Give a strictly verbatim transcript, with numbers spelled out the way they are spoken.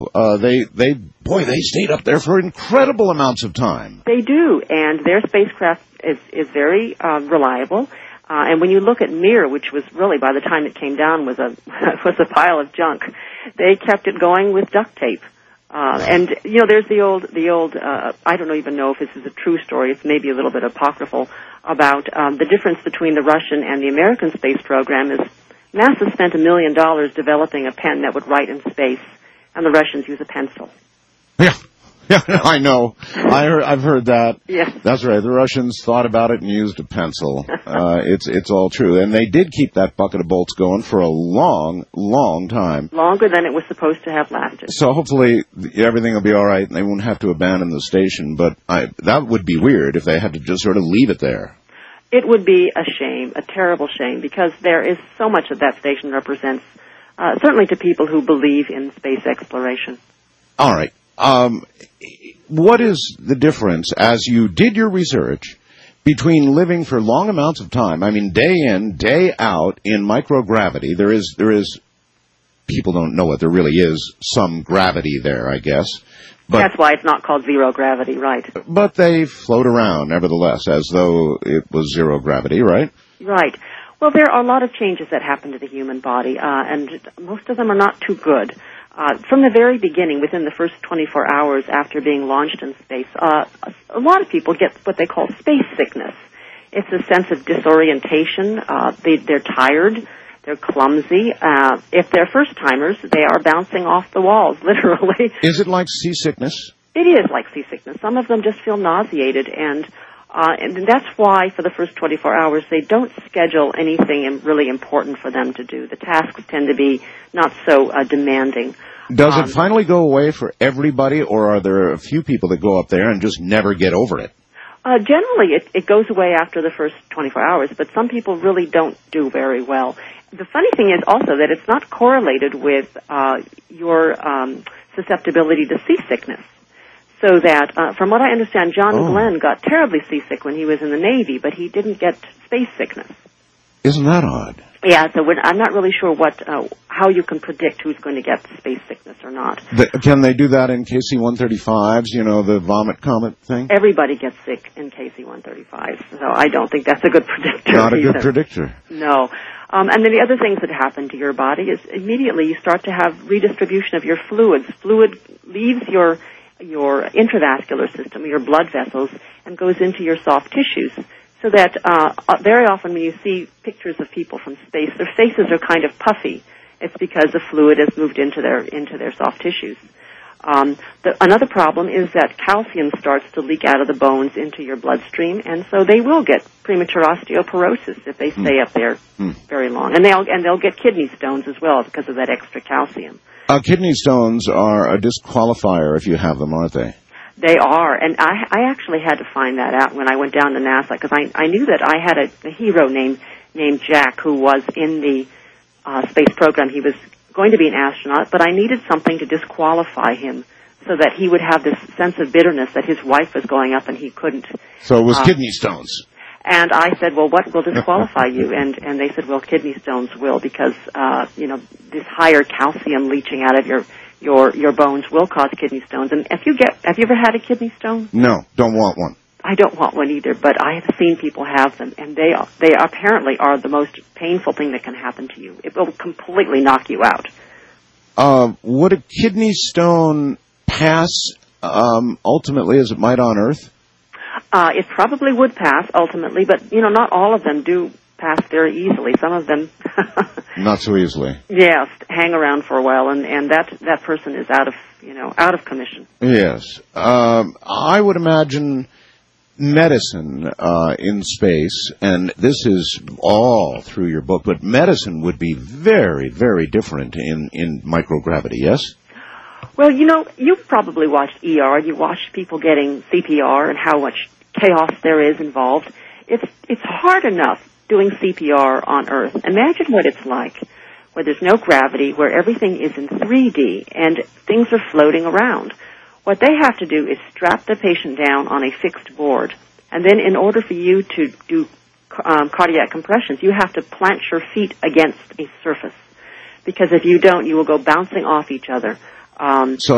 so uh, they, they, boy, they stayed up there for incredible amounts of time. They do, and their spacecraft is, is very uh, reliable. Uh, and when you look at Mir, which was really, by the time it came down, was a was a pile of junk, they kept it going with duct tape. Uh, and, you know, there's the old, the old, uh, I don't even know if this is a true story, it's maybe a little bit apocryphal, about um, the difference between the Russian and the American space program is NASA spent a million dollars developing a pen that would write in space, and the Russians use a pencil. Yeah, yeah, I know. I heard, I've heard that. Yes. That's right. The Russians thought about it and used a pencil. Uh, it's it's all true. And they did keep that bucket of bolts going for a long, long time. Longer than it was supposed to have lasted. So hopefully everything will be all right and they won't have to abandon the station. But I, that would be weird if they had to just sort of leave it there. It would be a shame, a terrible shame, because there is so much that that station represents, uh, certainly to people who believe in space exploration. All right. Um, what is the difference, as you did your research, between living for long amounts of time, I mean, day in, day out, in microgravity? There is, there is, people don't know it, there really is some gravity there, I guess. But, that's why it's not called zero gravity, right? But they float around, nevertheless, as though it was zero gravity, right? Right. Well, there are a lot of changes that happen to the human body, uh, and most of them are not too good. Uh, from the very beginning, within the first twenty-four hours after being launched in space, uh, a lot of people get what they call space sickness. It's a sense of disorientation. Uh, they, they're tired. They're clumsy. Uh, if they're first-timers, they are bouncing off the walls, literally. Is it like seasickness? It is like seasickness. Some of them just feel nauseated, and uh, and that's why for the first twenty-four hours they don't schedule anything really important for them to do. The tasks tend to be not so uh, demanding. Does um, it finally go away for everybody, or are there a few people that go up there and just never get over it? Uh, generally, it, it goes away after the first twenty-four hours, but some people really don't do very well. The funny thing is also that it's not correlated with uh, your um, susceptibility to seasickness. So that, uh, from what I understand, John oh. Glenn got terribly seasick when he was in the Navy, but he didn't get space sickness. Isn't that odd? Yeah, so we're, I'm not really sure what, uh, how you can predict who's going to get space sickness or not. The, can they do that in K C one thirty-fives, you know, the vomit comet thing? Everybody gets sick in K C one thirty-fives, so I don't think that's a good predictor. Not a either. good predictor. No. Um, and then the other things that happen to your body is immediately you start to have redistribution of your fluids. Fluid leaves your your intravascular system, your blood vessels, and goes into your soft tissues. So that uh, very often when you see pictures of people from space, their faces are kind of puffy. It's because the fluid has moved into their into their soft tissues. Um, the, another problem is that calcium starts to leak out of the bones into your bloodstream, and so they will get premature osteoporosis if they stay mm. up there mm. very long, and they'll and they'll get kidney stones as well because of that extra calcium. Uh, kidney stones are a disqualifier if you have them, aren't they? They are, and I, I actually had to find that out when I went down to NASA because I, I knew that I had a, a hero named named Jack who was in the uh, space program. He was going to be an astronaut, but I needed something to disqualify him so that he would have this sense of bitterness that his wife was going up and he couldn't. So it was uh, kidney stones. And I said, well, what will disqualify you? And and they said, well, kidney stones will because, uh, you know, this higher calcium leaching out of your your your bones will cause kidney stones. And if you get, have you ever had a kidney stone? No, don't want one. I don't want one either, but I have seen people have them, and they are, they apparently are the most painful thing that can happen to you. It will completely knock you out. Uh, would a kidney stone pass um, ultimately as it might on Earth? Uh, it probably would pass ultimately, but, you know, not all of them do pass very easily. Some of them... Not so easily. Yes, hang around for a while, and, and that that person is out of, you know, out of commission. Yes. Um, I would imagine medicine uh, in space, and this is all through your book, but medicine would be very, very different in, in microgravity, yes? Well, you know, you've probably watched E R. You watched people getting C P R and how much chaos there is involved. It's it's hard enough doing C P R on Earth. Imagine what it's like, where there's no gravity, where everything is in three D, and things are floating around. What they have to do is strap the patient down on a fixed board, and then in order for you to do um, cardiac compressions, you have to plant your feet against a surface, because if you don't, you will go bouncing off each other. Um, so